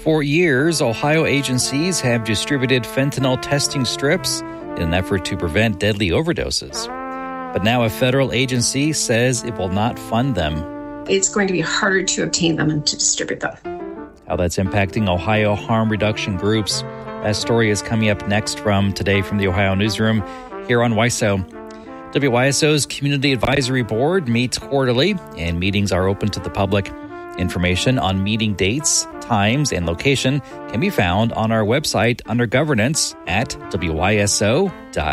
For years, Ohio agencies have distributed fentanyl testing strips in an effort to prevent deadly overdoses. But now a federal agency says it will not fund them. It's going to be harder to obtain them and to distribute them. How that's impacting Ohio harm reduction groups. That story is coming up next from the Ohio Newsroom here on WISO. WISO's Community Advisory Board meets quarterly, and meetings are open to the public. Information on meeting dates, times, and location can be found on our website under governance at wiso.org.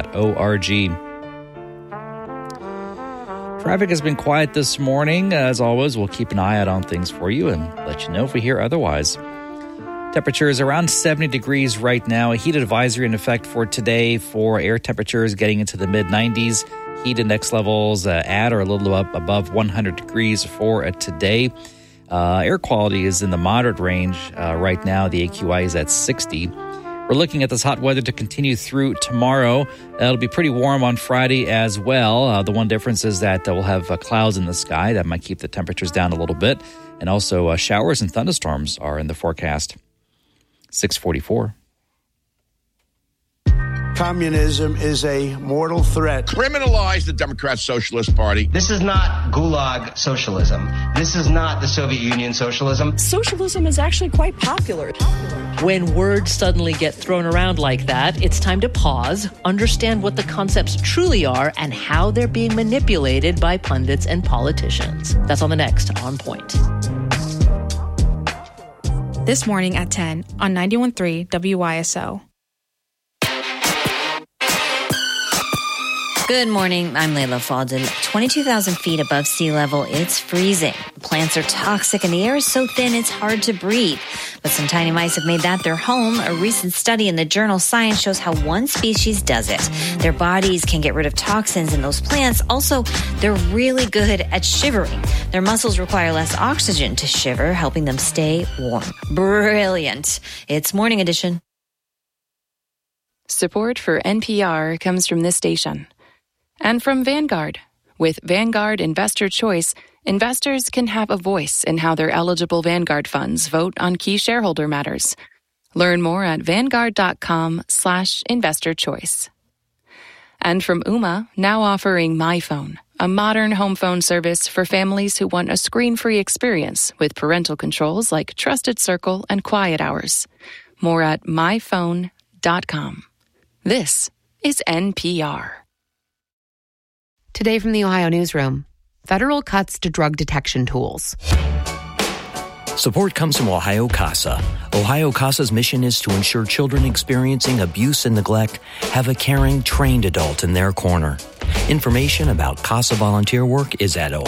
Traffic has been quiet this morning. As always, we'll keep an eye out on things for you and let you know if we hear otherwise. Temperature is around 70 degrees right now. A heat advisory in effect for today for air temperatures getting into the mid-90s. Heat index levels at or a little above 100 degrees for today. Air quality is in the moderate range right now. The AQI is at 60. We're looking at this hot weather to continue through tomorrow. It'll be pretty warm on Friday as well. The one difference is that we'll have clouds in the sky. That might keep the temperatures down a little bit. And also showers and thunderstorms are in the forecast. 6:44. Communism is a mortal threat. Criminalize the Democrat Socialist Party. This is not Gulag socialism. This is not the Soviet Union socialism. Socialism is actually quite popular. When words suddenly get thrown around like that, it's time to pause, understand what the concepts truly are, and how they're being manipulated by pundits and politicians. That's on the next On Point. This morning at 10 on 91.3 WISO. Good morning, I'm Layla Faldin. 22,000 feet above sea level, it's freezing. Plants are toxic and the air is so thin it's hard to breathe. But some tiny mice have made that their home. A recent study in the journal Science shows how one species does it. Their bodies can get rid of toxins in those plants. Also, they're really good at shivering. Their muscles require less oxygen to shiver, helping them stay warm. Brilliant. It's Morning Edition. Support for NPR comes from this station. And from Vanguard. With Vanguard Investor Choice, investors can have a voice in how their eligible Vanguard funds vote on key shareholder matters. Learn more at vanguard.com/investorchoice. And from Ooma, now offering MyPhone, a modern home phone service for families who want a screen-free experience with parental controls like Trusted Circle and Quiet Hours. More at myphone.com. This is NPR. Today from the Ohio Newsroom, federal cuts to drug detection tools. Support comes from Ohio CASA. Ohio CASA's mission is to ensure children experiencing abuse and neglect have a caring, trained adult in their corner. Information about CASA volunteer work is at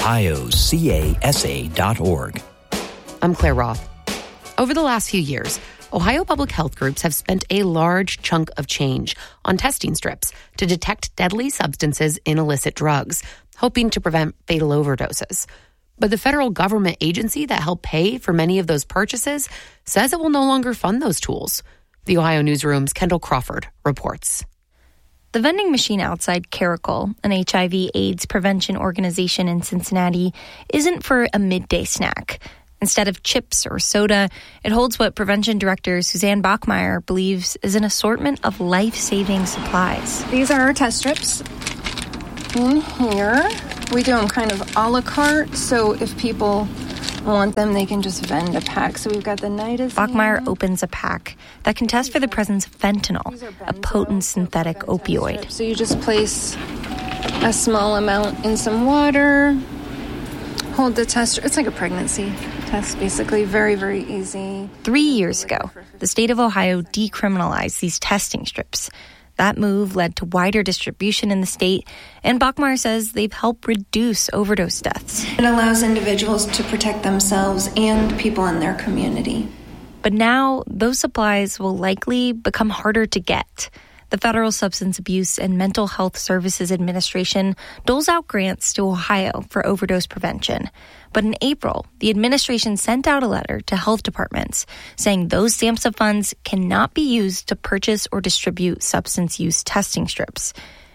ohiocasa.org. I'm Claire Roth. Over the last few years, Ohio public health groups have spent a large chunk of change on testing strips to detect deadly substances in illicit drugs, hoping to prevent fatal overdoses. But the federal government agency that helped pay for many of those purchases says it will no longer fund those tools. The Ohio Newsroom's Kendall Crawford reports. The vending machine outside Caracal, an HIV/AIDS prevention organization in Cincinnati, isn't for a midday snack. Instead of chips or soda, it holds what Prevention Director Suzanne Bachmeyer believes is an assortment of life-saving supplies. These are our test strips. In here, we do them kind of a la carte, so if people want them, they can just vend a pack. So we've got the nitazene. Bachmeyer opens a pack that can test for the presence of fentanyl, a potent synthetic opioid. So you just place a small amount in some water, hold the test. It's like a pregnancy test, basically. Very, very easy. 3 years ago, the state of Ohio decriminalized these testing strips. That move led to wider distribution in the state, and Bachmeyer says they've helped reduce overdose deaths. It allows individuals to protect themselves and people in their community. But now, those supplies will likely become harder to get. The Federal Substance Abuse and Mental Health Services Administration doles out grants to Ohio for overdose prevention. But in April, the administration sent out a letter to health departments saying those SAMHSA funds cannot be used to purchase or distribute substance use testing strips.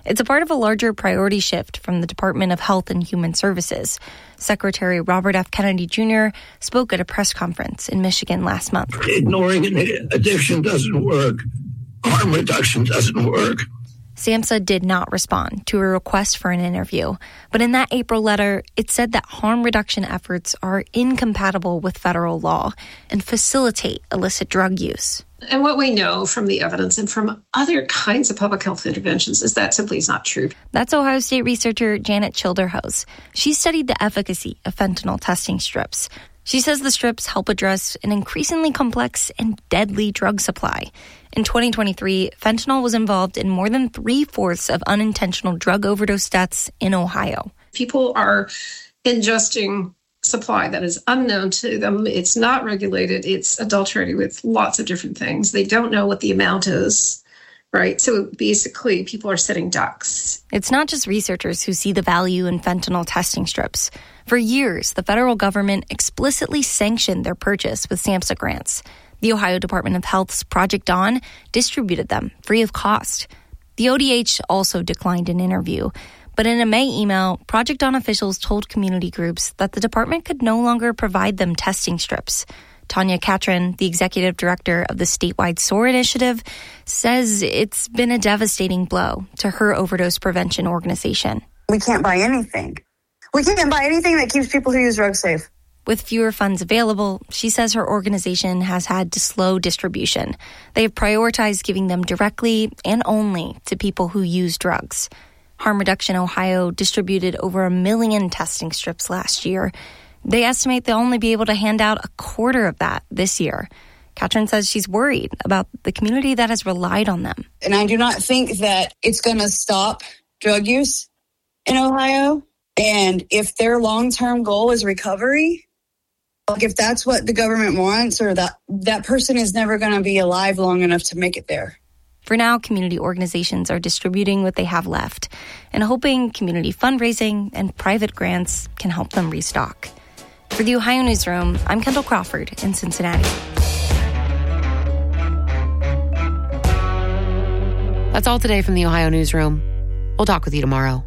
It's a part of a larger priority shift from the Department of Health and Human Services. Secretary Robert F. Kennedy Jr. spoke at a press conference in Michigan last month. Ignoring addiction doesn't work. Harm reduction doesn't work. SAMHSA did not respond to a request for an interview, but in that April letter, it said that harm reduction efforts are incompatible with federal law and facilitate illicit drug use. And what we know from the evidence and from other kinds of public health interventions is that simply is not true. That's Ohio State researcher Janet Childerhose. She studied the efficacy of fentanyl testing strips. She says the strips help address an increasingly complex and deadly drug supply. In 2023, fentanyl was involved in more than 3/4 of unintentional drug overdose deaths in Ohio. People are ingesting supply that is unknown to them. It's not regulated. It's adulterated with lots of different things. They don't know what the amount is, right? So basically, people are sitting ducks. It's not just researchers who see the value in fentanyl testing strips. For years, the federal government explicitly sanctioned their purchase with SAMHSA grants. The Ohio Department of Health's Project Dawn distributed them free of cost. The ODH also declined an interview. But in a May email, Project Dawn officials told community groups that the department could no longer provide them testing strips. Tanya Catron, the executive director of the statewide SOAR initiative, says it's been a devastating blow to her overdose prevention organization. We can't buy anything. We can't buy anything that keeps people who use drugs safe. With fewer funds available, she says her organization has had to slow distribution. They have prioritized giving them directly and only to people who use drugs. Harm Reduction Ohio distributed over 1 million testing strips last year. They estimate they'll only be able to hand out 1/4 of that this year. Catron says she's worried about the community that has relied on them. And I do not think that it's going to stop drug use in Ohio. And if their long-term goal is recovery, like if that's what the government wants, or that person is never going to be alive long enough to make it there. For now, community organizations are distributing what they have left and hoping community fundraising and private grants can help them restock. For the Ohio Newsroom, I'm Kendall Crawford in Cincinnati. That's all today from the Ohio Newsroom. We'll talk with you tomorrow.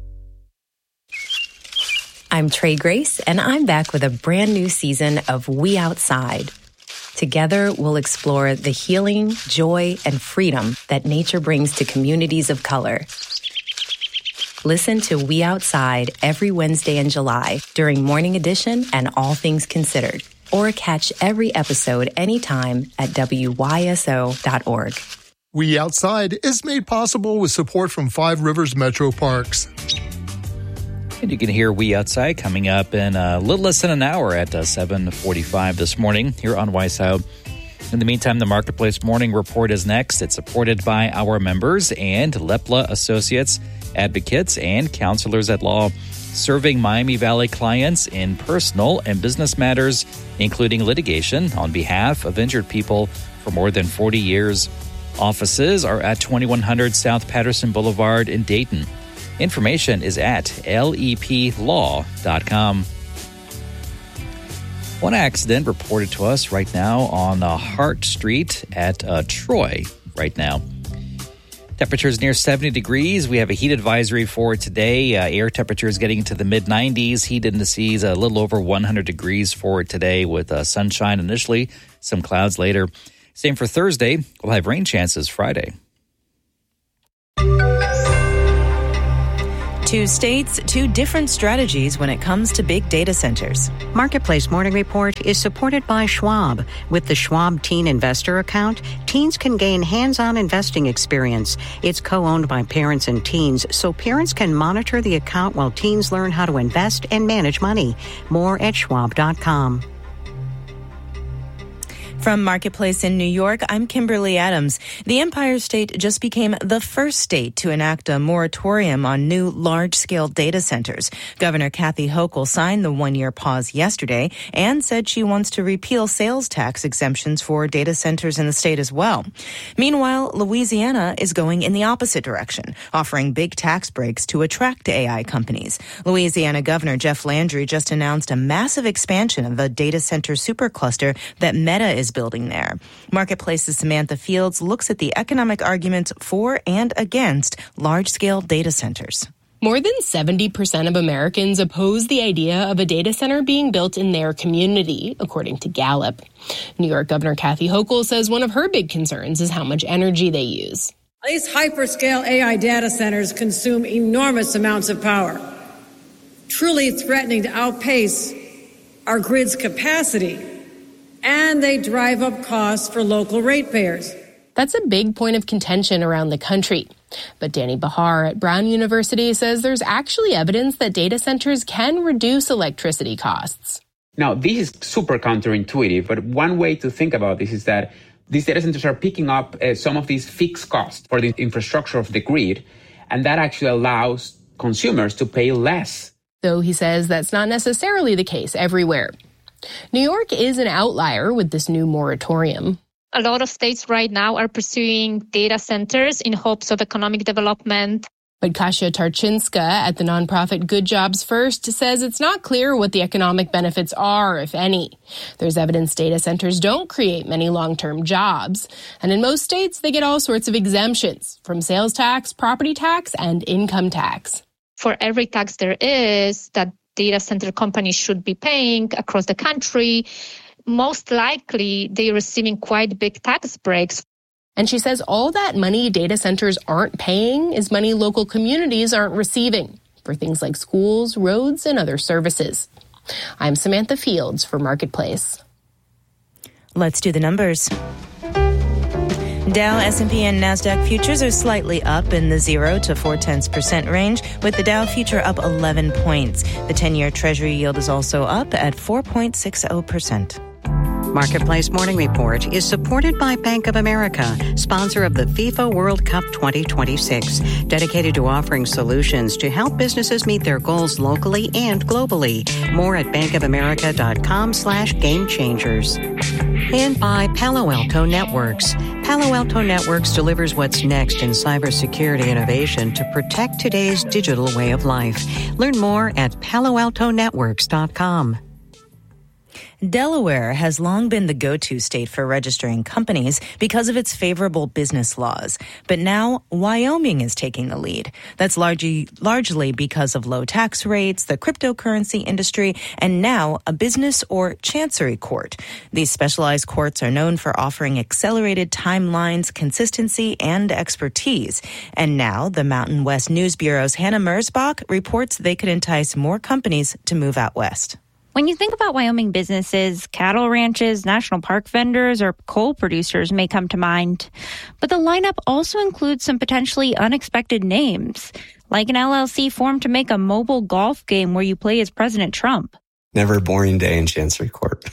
I'm Trey Grace, and I'm back with a brand new season of We Outside. Together, we'll explore the healing, joy, and freedom that nature brings to communities of color. Listen to We Outside every Wednesday in July during Morning Edition and All Things Considered, or catch every episode anytime at WYSO.org. We Outside is made possible with support from Five Rivers Metro Parks. And you can hear We Outside coming up in a little less than an hour at 7:45 this morning here on WYSO. In the meantime, the Marketplace Morning Report is next. It's supported by our members and Lepla Associates, advocates, and counselors at law, serving Miami Valley clients in personal and business matters, including litigation on behalf of injured people for more than 40 years. Offices are at 2100 South Patterson Boulevard in Dayton. Information is at leplaw.com. One accident reported to us right now on Hart Street at Troy right now. Temperatures near 70 degrees. We have a heat advisory for today. Air temperatures getting into the mid-90s. Heat indices a little over 100 degrees for today with sunshine initially, some clouds later. Same for Thursday. We'll have rain chances Friday. 2 states, 2 different strategies when it comes to big data centers. Marketplace Morning Report is supported by Schwab. With the Schwab Teen Investor account, teens can gain hands-on investing experience. It's co-owned by parents and teens, so parents can monitor the account while teens learn how to invest and manage money. More at schwab.com. From Marketplace in New York, I'm Kimberly Adams. The Empire State just became the first state to enact a moratorium on new large-scale data centers. Governor Kathy Hochul signed the 1-year pause yesterday and said she wants to repeal sales tax exemptions for data centers in the state as well. Meanwhile, Louisiana is going in the opposite direction, offering big tax breaks to attract AI companies. Louisiana Governor Jeff Landry just announced a massive expansion of a data center supercluster that Meta is is building there. Marketplace's Samantha Fields looks at the economic arguments for and against large-scale data centers. More than 70% of Americans oppose the idea of a data center being built in their community, according to Gallup. New York Governor Kathy Hochul says one of her big concerns is how much energy they use. These hyperscale AI data centers consume enormous amounts of power, truly threatening to outpace our grid's capacity, and they drive up costs for local ratepayers. That's a big point of contention around the country. But Danny Bahar at Brown University says there's actually evidence that data centers can reduce electricity costs. Now, this is super counterintuitive, but one way to think about this is that these data centers are picking up some of these fixed costs for the infrastructure of the grid, and that actually allows consumers to pay less. Though he says that's not necessarily the case everywhere. New York is an outlier with this new moratorium. A lot of states right now are pursuing data centers in hopes of economic development. But Kasia Tarczynska at the nonprofit Good Jobs First says it's not clear what the economic benefits are, if any. There's evidence data centers don't create many long-term jobs. And in most states, they get all sorts of exemptions, from sales tax, property tax, and income tax. For every tax there is that data center companies should be paying across the country, most likely they're receiving quite big tax breaks. And she says all that money data centers aren't paying is money local communities aren't receiving for things like schools, roads, and other services. I'm Samantha Fields for Marketplace. Let's do the numbers. Dow, S&P, and NASDAQ futures are slightly up in the 0 to 0.4% range, with the Dow future up 11 points. The 10-year Treasury yield is also up at 4.60%. Marketplace Morning Report is supported by Bank of America, sponsor of the FIFA World Cup 2026, dedicated to offering solutions to help businesses meet their goals locally and globally. More at bankofamerica.com/gamechangers. And by Palo Alto Networks. Palo Alto Networks delivers what's next in cybersecurity innovation to protect today's digital way of life. Learn more at paloaltonetworks.com. Delaware has long been the go-to state for registering companies because of its favorable business laws. But now Wyoming is taking the lead. That's largely because of low tax rates, the cryptocurrency industry, and now a business or chancery court. These specialized courts are known for offering accelerated timelines, consistency, and expertise. And now the Mountain West News Bureau's Hannah Merzbach reports they could entice more companies to move out west. When you think about Wyoming businesses, cattle ranches, national park vendors, or coal producers may come to mind. But the lineup also includes some potentially unexpected names, like an LLC formed to make a mobile golf game where you play as President Trump. Never a boring day in Chancery Court.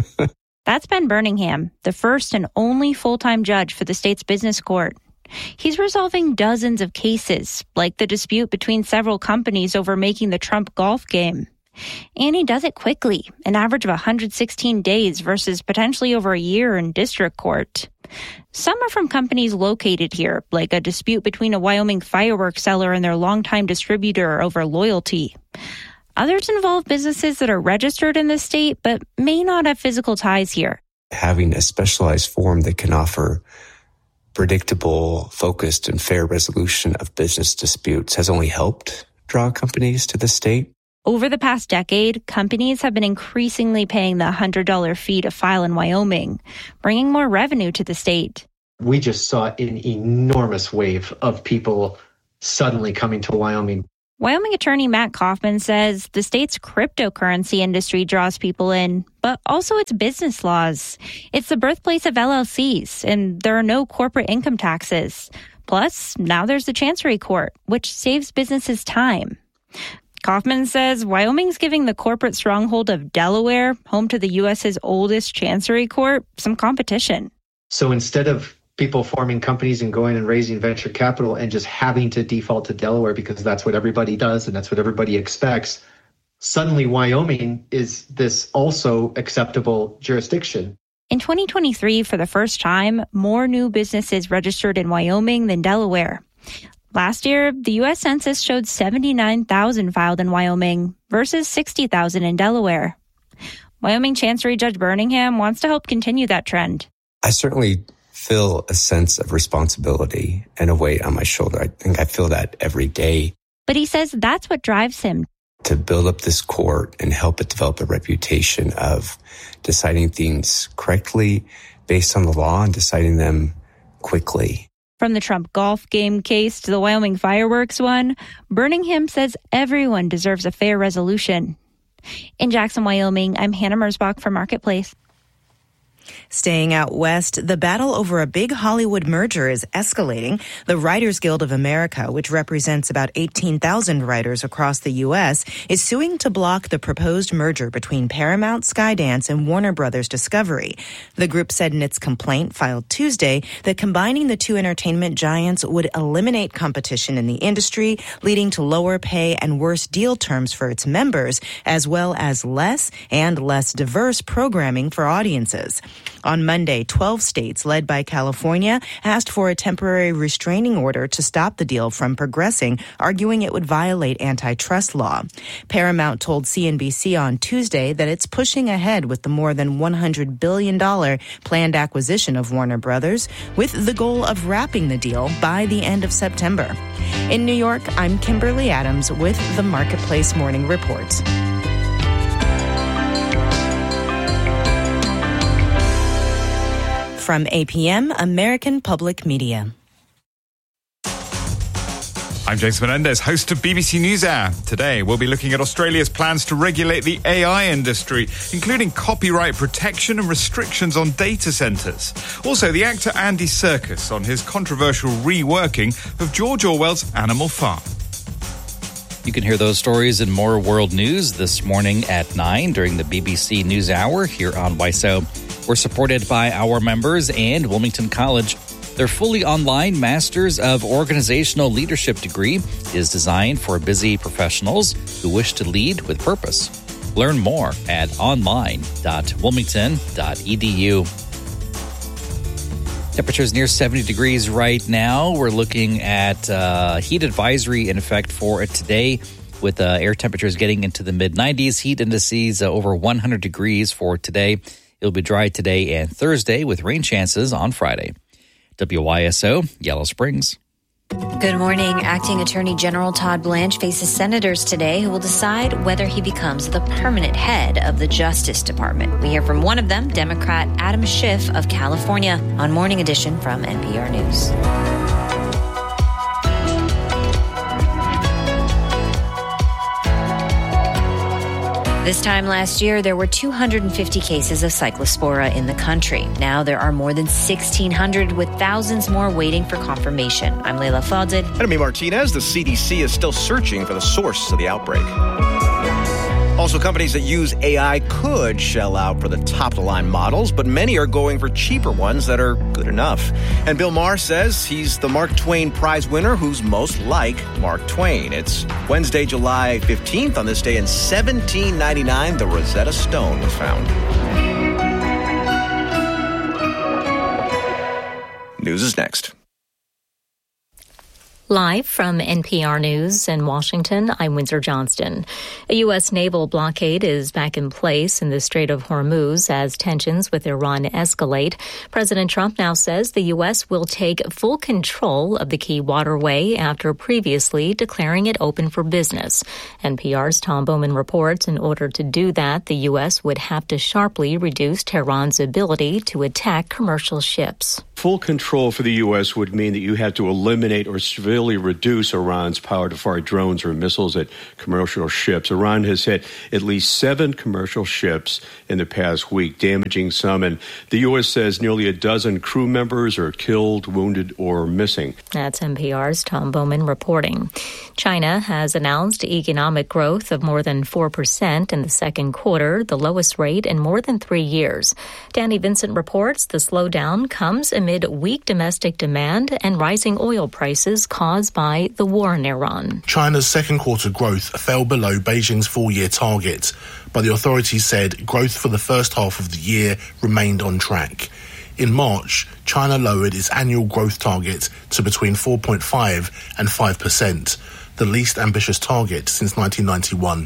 That's Ben Birmingham, the first and only full-time judge for the state's business court. He's resolving dozens of cases, like the dispute between several companies over making the Trump golf game. And he does it quickly, an average of 116 days versus potentially over a year in district court. Some are from companies located here, like a dispute between a Wyoming fireworks seller and their longtime distributor over loyalty. Others involve businesses that are registered in the state but may not have physical ties here. Having a specialized forum that can offer predictable, focused, and fair resolution of business disputes has only helped draw companies to the state. Over the past decade, companies have been increasingly paying the $100 fee to file in Wyoming, bringing more revenue to the state. We just saw an enormous wave of people suddenly coming to Wyoming. Wyoming attorney Matt Kaufman says the state's cryptocurrency industry draws people in, but also its business laws. It's the birthplace of LLCs, and there are no corporate income taxes. Plus, now there's the Chancery Court, which saves businesses time. Kaufman says Wyoming's giving the corporate stronghold of Delaware, home to the U.S.'s oldest chancery court, some competition. So instead of people forming companies and going and raising venture capital and just having to default to Delaware because that's what everybody does and that's what everybody expects, suddenly Wyoming is this also acceptable jurisdiction. In 2023, for the first time, more new businesses registered in Wyoming than Delaware. Last year, the U.S. Census showed 79,000 filed in Wyoming versus 60,000 in Delaware. Wyoming Chancery Judge Birmingham wants to help continue that trend. I certainly feel a sense of responsibility and a weight on my shoulder. I think I feel that every day. But he says that's what drives him. To build up this court and help it develop a reputation of deciding things correctly based on the law and deciding them quickly. From the Trump golf game case to the Wyoming fireworks one, Birmingham says everyone deserves a fair resolution. In Jackson, Wyoming, I'm Hannah Merzbach for Marketplace. Staying out west, the battle over a big Hollywood merger is escalating. The Writers Guild of America, which represents about 18,000 writers across the U.S., is suing to block the proposed merger between Paramount, Skydance, and Warner Brothers Discovery. The group said in its complaint filed Tuesday that combining the two entertainment giants would eliminate competition in the industry, leading to lower pay and worse deal terms for its members, as well as less and less diverse programming for audiences. On Monday, 12 states, led by California, asked for a temporary restraining order to stop the deal from progressing, arguing it would violate antitrust law. Paramount told CNBC on Tuesday that it's pushing ahead with the more than $100 billion planned acquisition of Warner Brothers, with the goal of wrapping the deal by the end of September. In New York, I'm Kimberly Adams with the Marketplace Morning Report. From APM, American Public Media. I'm James Menendez, host of BBC NewsHour. Today, we'll be looking at Australia's plans to regulate the AI industry, including copyright protection and restrictions on data centres. Also, the actor Andy Serkis on his controversial reworking of George Orwell's Animal Farm. You can hear those stories and more world news this morning at 9 during the BBC NewsHour here on WISO. We're supported by our members and Wilmington College. Their fully online Masters of Organizational Leadership degree is designed for busy professionals who wish to lead with purpose. Learn more at online.wilmington.edu. Temperatures near 70 degrees right now. We're looking at heat advisory in effect for today, with air temperatures getting into the mid-90s. Heat indices over 100 degrees for today. It'll be dry today and Thursday with rain chances on Friday. WYSO, Yellow Springs. Good morning. Acting Attorney General Todd Blanche faces senators today who will decide whether he becomes the permanent head of the Justice Department. We hear from one of them, Democrat Adam Schiff of California, on Morning Edition from NPR News. This time last year, there were 250 cases of cyclospora in the country. Now there are more than 1,600, with thousands more waiting for confirmation. I'm Leila Fadil. And I'm Martinez. The CDC is still searching for the source of the outbreak. Also, companies that use AI could shell out for the top-of-the-line models, but many are going for cheaper ones that are good enough. And Bill Maher says he's the Mark Twain Prize winner who's most like Mark Twain. It's Wednesday, July 15th. On this day in 1799, the Rosetta Stone was found. News is next. Live from NPR News in Washington, I'm Windsor Johnston. A U.S. naval blockade is back in place in the Strait of Hormuz as tensions with Iran escalate. President Trump now says the U.S. will take full control of the key waterway after previously declaring it open for business. NPR's Tom Bowman reports in order to do that, the U.S. would have to sharply reduce Tehran's ability to attack commercial ships. Full control for the U.S. would mean that you had to eliminate or severely reduce Iran's power to fire drones or missiles at commercial ships. Iran has hit at least 7 commercial ships in the past week, damaging some, and the U.S. says nearly a dozen crew members are killed, wounded, or missing. That's NPR's Tom Bowman reporting. China has announced economic growth of more than 4% in the second quarter, the lowest rate in more than 3 years. Danny Vincent reports the slowdown comes amid weak domestic demand and rising oil prices caused by the war in Iran. China's second quarter growth fell below Beijing's full-year target, but the authorities said growth for the first half of the year remained on track. In March, China lowered its annual growth target to between 4.5% and 5%, the least ambitious target since 1991.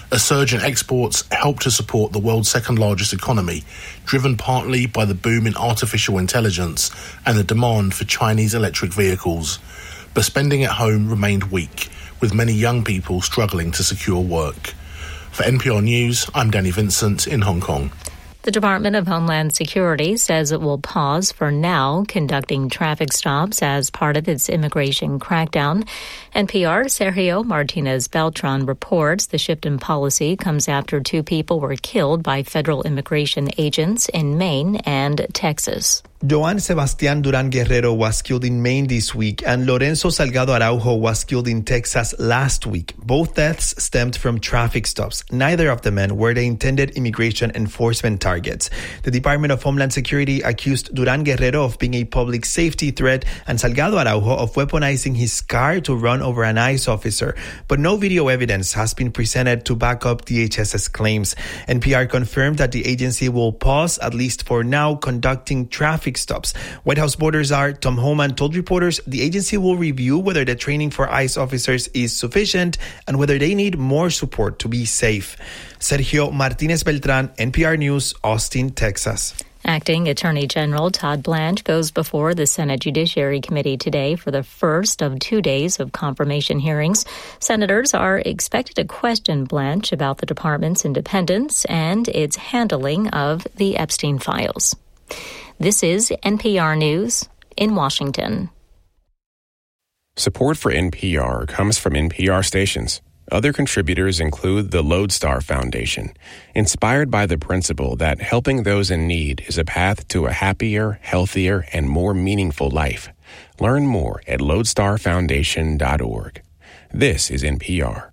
A surge in exports helped to support the world's second largest economy, driven partly by the boom in artificial intelligence and the demand for Chinese electric vehicles. But spending at home remained weak, with many young people struggling to secure work. For NPR News, I'm Danny Vincent in Hong Kong. The Department of Homeland Security says it will pause for now conducting traffic stops as part of its immigration crackdown. NPR's Sergio Martinez Beltran reports the shift in policy comes after 2 people were killed by federal immigration agents in Maine and Texas. Joan Sebastián Durán Guerrero was killed in Maine this week, and Lorenzo Salgado Araujo was killed in Texas last week. Both deaths stemmed from traffic stops. Neither of the men were the intended immigration enforcement targets. The Department of Homeland Security accused Durán Guerrero of being a public safety threat and Salgado Araujo of weaponizing his car to run over an ICE officer. But no video evidence has been presented to back up DHS's claims. NPR confirmed that the agency will pause, at least for now, conducting traffic stops. White House Border Czar Tom Homan told reporters the agency will review whether the training for ICE officers is sufficient and whether they need more support to be safe. Sergio Martinez Beltran, NPR News, Austin, Texas. Acting Attorney General Todd Blanche goes before the Senate Judiciary Committee today for the first of 2 days of confirmation hearings. Senators are expected to question Blanche about the department's independence and its handling of the Epstein files. This is NPR News in Washington. Support for NPR comes from NPR stations. Other contributors include the Lodestar Foundation, inspired by the principle that helping those in need is a path to a happier, healthier, and more meaningful life. Learn more at lodestarfoundation.org. This is NPR.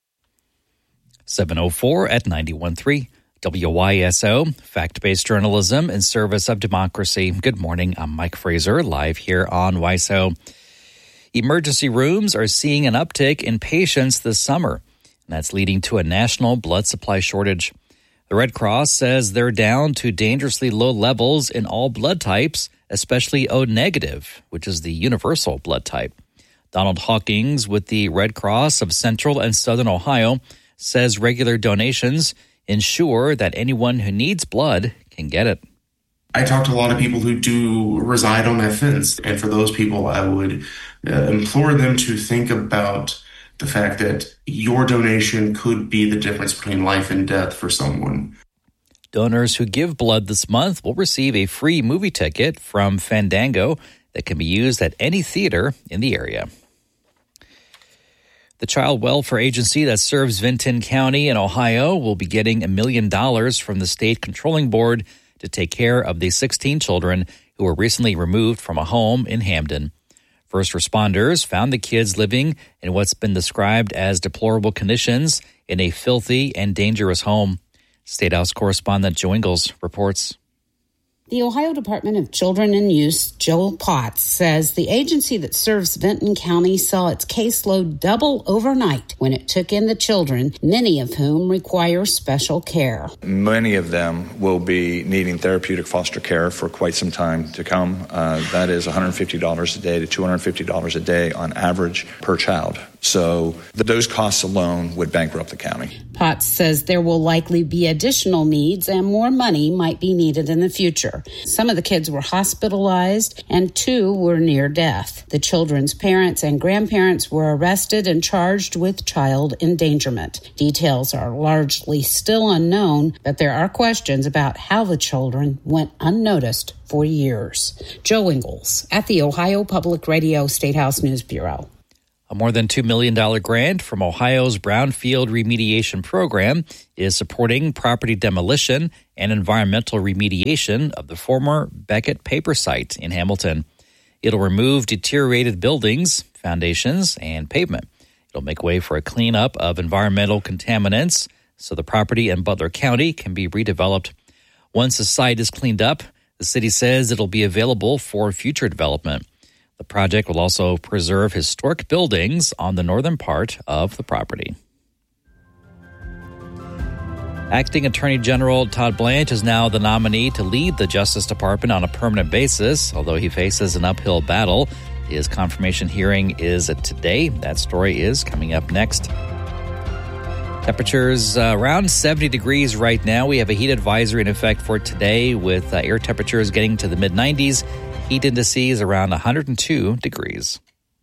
7:04 at 91.3. WYSO, fact-based journalism in service of democracy. Good morning, I'm Mike Fraser, live here on WYSO. Emergency rooms are seeing an uptick in patients this summer, and that's leading to a national blood supply shortage. The Red Cross says they're down to dangerously low levels in all blood types, especially O negative, which is the universal blood type. Donald Hawkins with the Red Cross of Central and Southern Ohio says regular donations ensure that anyone who needs blood can get it. I talk to a lot of people who do reside on that fence, and for those people, I would implore them to think about the fact that your donation could be the difference between life and death for someone. Donors who give blood this month will receive a free movie ticket from Fandango that can be used at any theater in the area. The Child Welfare Agency that serves Vinton County in Ohio will be getting $1 million from the state controlling board to take care of the 16 children who were recently removed from a home in Hamden. First responders found the kids living in what's been described as deplorable conditions in a filthy and dangerous home. State House correspondent Joe Ingles reports. The Ohio Department of Children and Youth, Joel Potts, says the agency that serves Vinton County saw its caseload double overnight when it took in the children, many of whom require special care. Many of them will be needing therapeutic foster care for quite some time to come. That is $150 a day to $250 a day on average per child. So those costs alone would bankrupt the county. Potts says there will likely be additional needs and more money might be needed in the future. Some of the kids were hospitalized and 2 were near death. The children's parents and grandparents were arrested and charged with child endangerment. Details are largely still unknown, but there are questions about how the children went unnoticed for years. Joe Ingles at the Ohio Public Radio State House News Bureau. A more than $2 million grant from Ohio's Brownfield Remediation Program is supporting property demolition and environmental remediation of the former Beckett paper site in Hamilton. It'll remove deteriorated buildings, foundations, and pavement. It'll make way for a cleanup of environmental contaminants so the property in Butler County can be redeveloped. Once the site is cleaned up, the city says it'll be available for future development. The project will also preserve historic buildings on the northern part of the property. Acting Attorney General Todd Blanche is now the nominee to lead the Justice Department on a permanent basis, although he faces an uphill battle. His confirmation hearing is today. That story is coming up next. Temperatures around 70 degrees right now. We have a heat advisory in effect for today with air temperatures getting to the mid-90s. Heat indices around 102 degrees.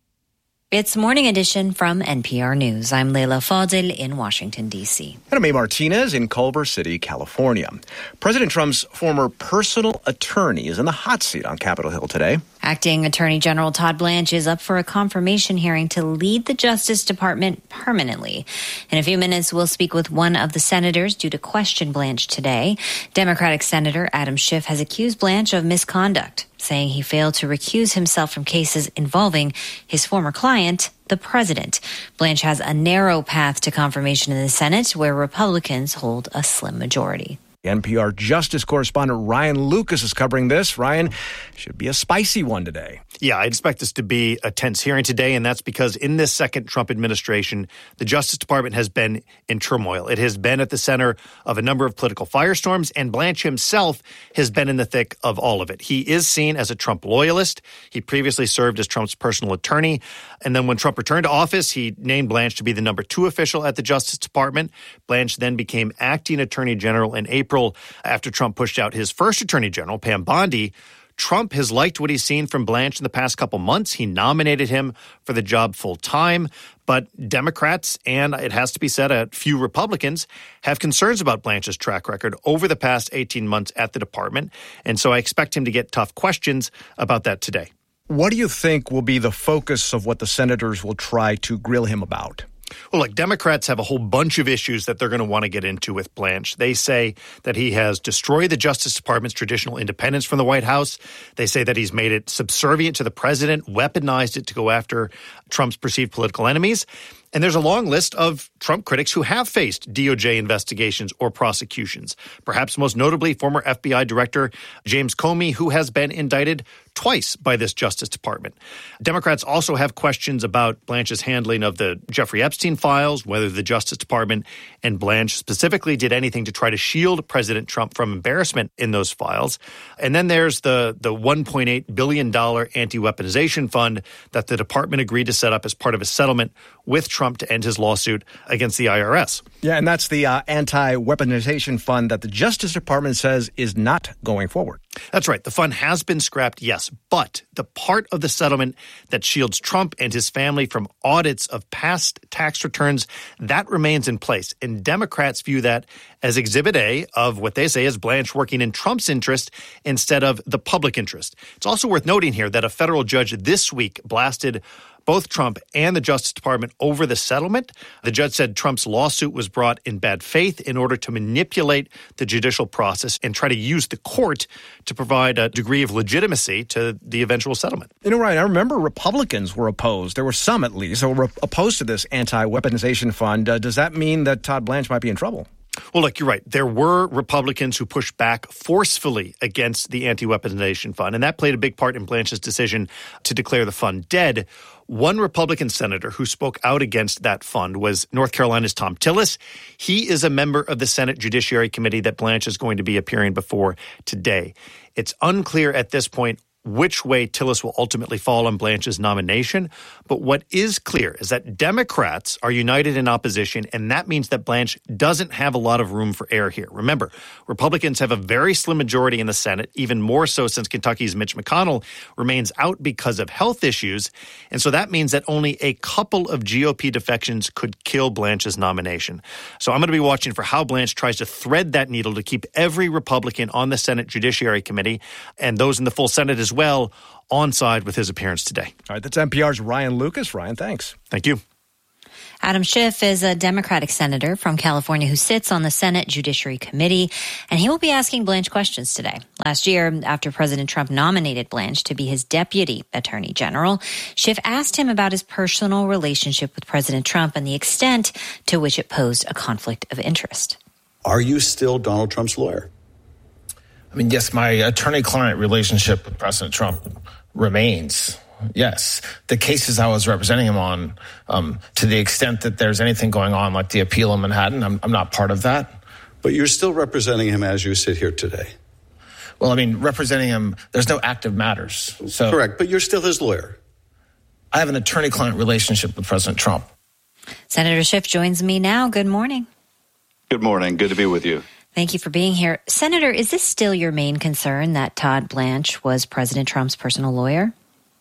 It's Morning Edition from NPR News. I'm Leila Fadel in Washington, D.C. And I'm Mae Martinez in Culver City, California. President Trump's former personal attorney is in the hot seat on Capitol Hill today. Acting Attorney General Todd Blanche is up for a confirmation hearing to lead the Justice Department permanently. In a few minutes, we'll speak with one of the senators due to question Blanche today. Democratic Senator Adam Schiff has accused Blanche of misconduct, saying he failed to recuse himself from cases involving his former client, the president. Blanche has a narrow path to confirmation in the Senate, where Republicans hold a slim majority. NPR Justice correspondent Ryan Lucas is covering this. Ryan, should be a spicy one today. Yeah, I expect this to be a tense hearing today, and that's because in this second Trump administration, the Justice Department has been in turmoil. It has been at the center of a number of political firestorms, and Blanche himself has been in the thick of all of it. He is seen as a Trump loyalist. He previously served as Trump's personal attorney, and then when Trump returned to office, he named Blanche to be the number 2 official at the Justice Department. Blanche then became acting Attorney General in April after Trump pushed out his first Attorney General, Pam Bondi. Trump has liked what he's seen from Blanche in the past couple months. He nominated him for the job full time, but Democrats, and it has to be said, a few Republicans, have concerns about Blanche's track record over the past 18 months at the department, and so I expect him to get tough questions about that today. What do you think will be the focus of what the senators will try to grill him about? Well, look, Democrats have a whole bunch of issues that they're going to want to get into with Blanche. They say that he has destroyed the Justice Department's traditional independence from the White House. They say that he's made it subservient to the president, weaponized it to go after Trump's perceived political enemies. And there's a long list of Trump critics who have faced DOJ investigations or prosecutions, perhaps most notably former FBI Director James Comey, who has been indicted twice by this Justice Department. Democrats also have questions about Blanche's handling of the Jeffrey Epstein files, whether the Justice Department and Blanche specifically did anything to try to shield President Trump from embarrassment in those files. And then there's the $1.8 billion anti-weaponization fund that the department agreed to set up as part of a settlement with Trump to end his lawsuit against the IRS. Yeah, and that's the anti-weaponization fund that the Justice Department says is not going forward. That's right. The fund has been scrapped, yes, but the part of the settlement that shields Trump and his family from audits of past tax returns, that remains in place. And Democrats view that as Exhibit A of what they say is Blanche working in Trump's interest instead of the public interest. It's also worth noting here that a federal judge this week blasted both Trump and the Justice Department over the settlement. The judge said Trump's lawsuit was brought in bad faith in order to manipulate the judicial process and try to use the court to provide a degree of legitimacy to the eventual settlement. You know, Ryan, I remember Republicans were opposed. There were some, at least, that were opposed to this anti-weaponization fund. Does that mean that Todd Blanche might be in trouble? Well, look, you're right. There were Republicans who pushed back forcefully against the anti-weaponization fund, and that played a big part in Blanche's decision to declare the fund dead. One Republican senator who spoke out against that fund was North Carolina's Thom Tillis. He is a member of the Senate Judiciary Committee that Blanche is going to be appearing before today. It's unclear at this point which way Tillis will ultimately fall on Blanche's nomination. But what is clear is that Democrats are united in opposition, and that means that Blanche doesn't have a lot of room for error here. Remember, Republicans have a very slim majority in the Senate, even more so since Kentucky's Mitch McConnell remains out because of health issues. And so that means that only a couple of GOP defections could kill Blanche's nomination. So I'm going to be watching for how Blanche tries to thread that needle to keep every Republican on the Senate Judiciary Committee and those in the full Senate as well on side with his appearance today. All right, that's NPR's Ryan Lucas. Ryan, thanks. Thank you. Adam Schiff is a Democratic senator from California who sits on the Senate Judiciary Committee, and he will be asking Blanche questions today. Last year, after President Trump nominated Blanche to be his deputy attorney general, Schiff asked him about his personal relationship with President Trump and the extent to which it posed a conflict of interest. Are you still Donald Trump's lawyer? I mean, yes, my attorney-client relationship with President Trump remains. Yes, the cases I was representing him on, to the extent that there's anything going on, like the appeal in Manhattan, I'm not part of that. But you're still representing him as you sit here today. Well, I mean, representing him, there's no active matters. So correct, but you're still his lawyer. I have an attorney-client relationship with President Trump. Senator Schiff joins me now. Good morning. Good morning. Good to be with you. Thank you for being here. Senator, is this still your main concern that Todd Blanche was President Trump's personal lawyer?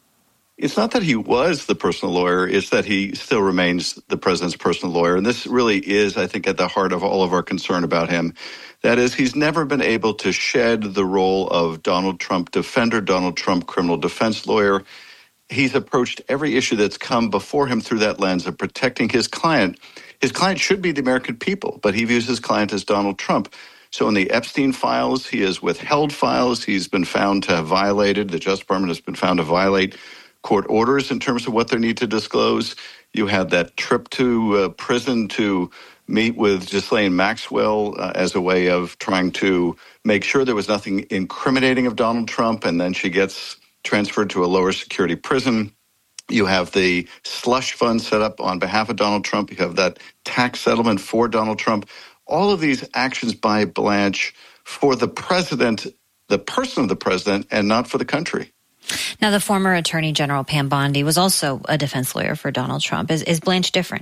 It's not that he was the personal lawyer, it's that he still remains the president's personal lawyer. And this really is, I think, at the heart of all of our concern about him. That is, he's never been able to shed the role of Donald Trump defender, Donald Trump criminal defense lawyer. He's approached every issue that's come before him through that lens of protecting his client. His client should be the American people, but he views his client as Donald Trump. So in the Epstein files, he has withheld files. He's been found to have violated, the Justice Department has been found to violate court orders in terms of what they need to disclose. You had that trip to prison to meet with Ghislaine Maxwell as a way of trying to make sure there was nothing incriminating of Donald Trump, and then she gets transferred to a lower security prison. You have the slush fund set up on behalf of Donald Trump. You have that tax settlement for Donald Trump. All of these actions by Blanche for the president, the person of the president, and not for the country. Now, the former Attorney General Pam Bondi was also a defense lawyer for Donald Trump. Is Blanche different?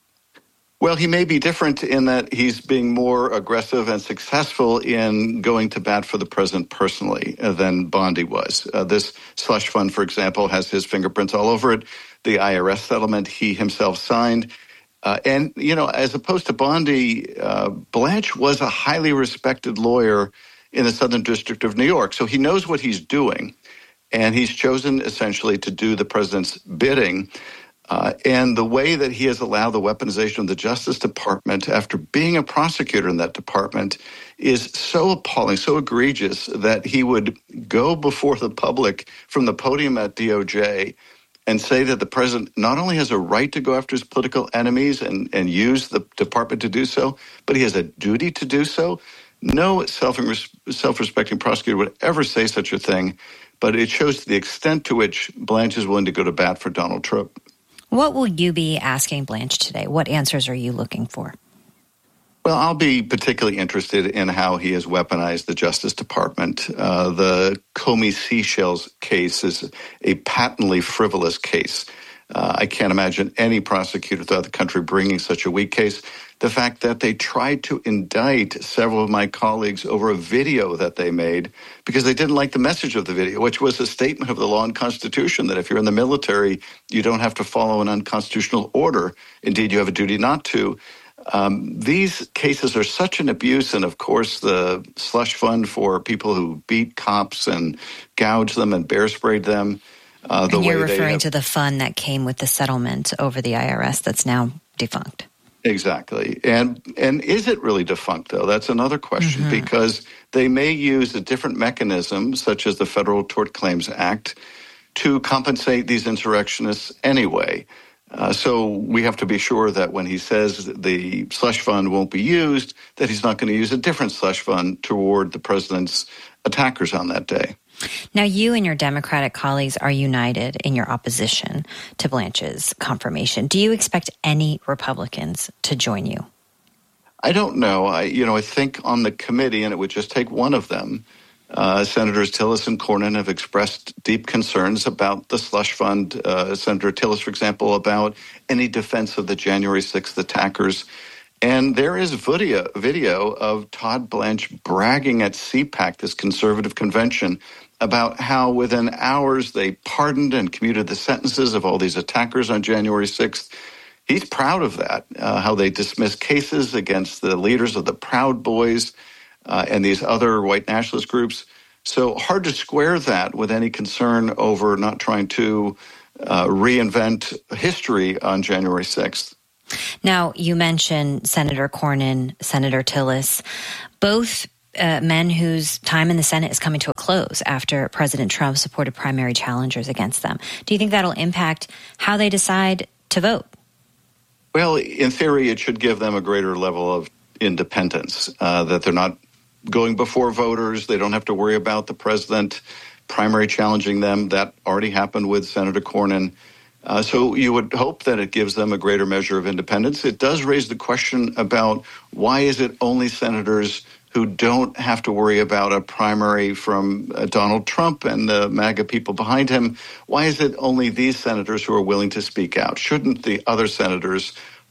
Well, he may be different in that he's being more aggressive and successful in going to bat for the president personally than Bondi was. This slush fund, for example, has his fingerprints all over it. The IRS settlement he himself signed. And, you know, as opposed to Bondi, Blanche was a highly respected lawyer in the Southern District of New York. So he knows what he's doing. And he's chosen essentially to do the president's bidding. And the way that he has allowed the weaponization of the Justice Department after being a prosecutor in that department is so appalling, so egregious that he would go before the public from the podium at DOJ and say that the president not only has a right to go after his political enemies and use the department to do so, but he has a duty to do so. No self-respecting prosecutor would ever say such a thing. But it shows the extent to which Blanche is willing to go to bat for Donald Trump. What will you be asking Blanche today? What answers are you looking for? Well, I'll be particularly interested in how he has weaponized the Justice Department. The Comey Seashells case is a patently frivolous case. I can't imagine any prosecutor throughout the country bringing such a weak case. The fact that they tried to indict several of my colleagues over a video that they made because they didn't like the message of the video, which was a statement of the law and Constitution that if you're in the military, you don't have to follow an unconstitutional order. Indeed, you have a duty not to. These cases are such an abuse, and of course the slush fund for people who beat cops and gouge them and bear sprayed them. And you're referring to the fund that came with the settlement over the IRS that's now defunct. Exactly. And is it really defunct, though? That's another question, because they may use a different mechanism, such as the Federal Tort Claims Act, to compensate these insurrectionists anyway. So we have to be sure that when he says the slush fund won't be used, that he's not going to use a different slush fund toward the president's attackers on that day. Now, you and your Democratic colleagues are united in your opposition to Blanche's confirmation. Do you expect any Republicans to join you? I don't know. I think on the committee, and it would just take one of them, Senators Tillis and Cornyn have expressed deep concerns about the slush fund. Senator Tillis, for example, about any defense of the January 6th attackers. And there is video of Todd Blanche bragging at CPAC, this conservative convention, about how within hours they pardoned and commuted the sentences of all these attackers on January 6th. He's proud of that, how they dismissed cases against the leaders of the Proud Boys and these other white nationalist groups. So hard to square that with any concern over not trying to reinvent history on January 6th. Now, you mentioned Senator Cornyn, Senator Tillis, both men whose time in the Senate is coming to a close after President Trump supported primary challengers against them. Do you think that'll impact how they decide to vote? Well, in theory, it should give them a greater level of independence, that they're not going before voters. They don't have to worry about the president primary challenging them. That already happened with Senator Cornyn. So you would hope that it gives them a greater measure of independence. It does raise the question about why is it only senators who don't have to worry about a primary from Donald Trump and the MAGA people behind him? Why is it only these senators who are willing to speak out? Shouldn't the other senators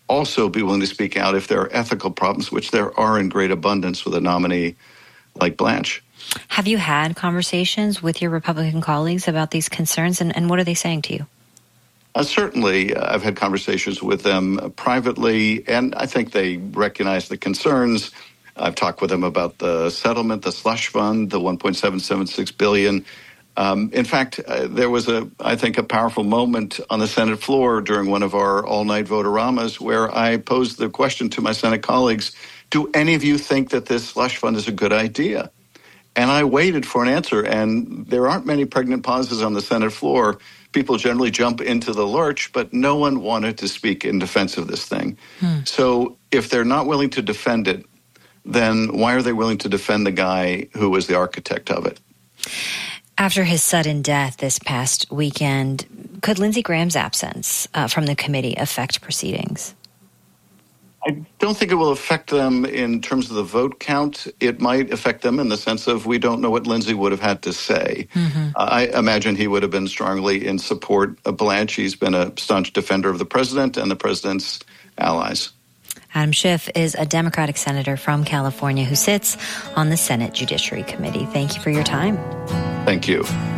also be willing to speak out if there are ethical problems, which there are in great abundance with a nominee like Blanche. Have you had conversations with your Republican colleagues about these concerns, and what are they saying to you? Certainly, I've had conversations with them privately, and I think they recognize the concerns. I've talked with them about the settlement, the slush fund, the $1.776 billion. In fact, there was I think a powerful moment on the Senate floor during one of our all-night vote-a-ramas where I posed the question to my Senate colleagues, do any of you think that this slush fund is a good idea? And I waited for an answer, and there aren't many pregnant pauses on the Senate floor. People generally jump into the lurch, but no one wanted to speak in defense of this thing. So if they're not willing to defend it, then why are they willing to defend the guy who was the architect of it? After his sudden death this past weekend, could Lindsey Graham's absence from the committee affect proceedings? I don't think it will affect them in terms of the vote count. It might affect them in the sense of we don't know what Lindsey would have had to say. I imagine he would have been strongly in support of Blanche. He's been a staunch defender of the president and the president's allies. Adam Schiff is a Democratic senator from California who sits on the Senate Judiciary Committee. Thank you for your time. Thank you.